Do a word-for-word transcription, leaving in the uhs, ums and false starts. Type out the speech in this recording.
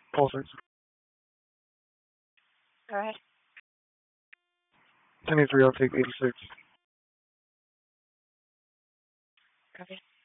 Pulse six. Go ahead. ten three, I'll take eighty-six. Okay.